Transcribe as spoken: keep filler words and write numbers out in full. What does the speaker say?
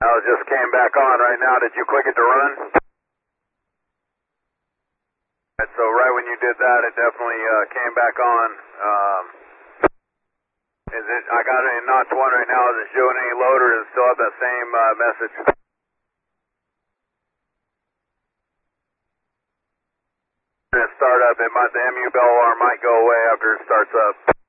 I just came back on right now. Did you click it to run? And so right when you did that, it definitely uh, came back on. Um, is it? I got it in notch one right now. Is it showing any load, or does it still have that same uh, message? It start up. It might, the M U bell alarm might go away after it starts up.